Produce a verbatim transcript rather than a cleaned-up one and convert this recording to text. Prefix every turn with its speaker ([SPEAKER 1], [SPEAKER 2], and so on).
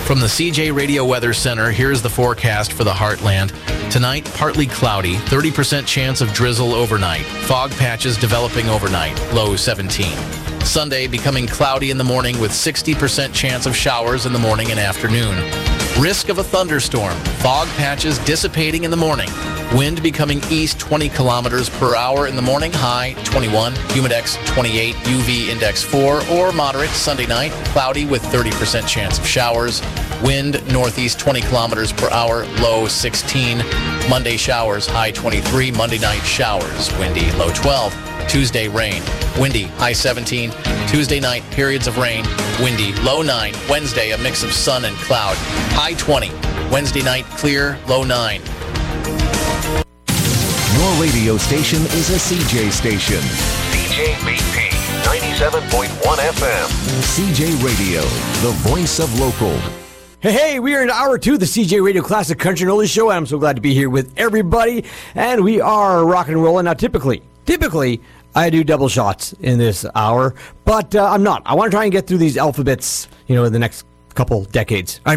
[SPEAKER 1] From the C J Radio Weather Center, here's the forecast for the Heartland. Tonight, partly cloudy, thirty percent chance of drizzle overnight. Fog patches developing overnight, low seventeen. Sunday, becoming cloudy in the morning with sixty percent chance of showers in the morning and afternoon. Risk of a thunderstorm. Fog patches dissipating in the morning. Wind becoming east twenty kilometers per hour in the morning, high twenty-one, humidex twenty-eight, U V index four, or moderate Sunday night, cloudy with thirty percent chance of showers. Wind northeast twenty kilometers per hour, low sixteen. Monday showers, high twenty-three. Monday night showers, windy, low twelve. Tuesday rain, windy, high seventeen. Tuesday night, periods of rain, windy, low nine. Wednesday, a mix of sun and cloud, high twenty. Wednesday night, clear, low nine.
[SPEAKER 2] Your radio station is a C J station.
[SPEAKER 3] C J B P ninety-seven point one F M.
[SPEAKER 2] C J Radio, the voice of local.
[SPEAKER 4] Hey, hey, we are in hour two of the C J Radio Classic Country and Oldies Show, and I'm so glad to be here with everybody. And we are rocking and rolling. Now, typically, typically, I do double shots in this hour, but uh, I'm not. I want to try and get through these alphabets, you know, in the next couple decades. I